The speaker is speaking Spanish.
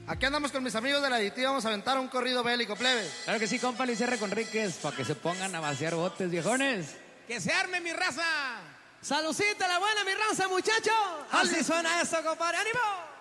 Aquí andamos con mis amigos de la Adictiva, vamos a aventar un corrido bélico, plebe. Claro que sí, compa Luis R. Conríquez, para que se pongan a vaciar botes, viejones. ¡Que se arme, mi raza! ¡Salucita la buena, mi raza, muchachos! Así suena eso, compadre. ¡Ánimo!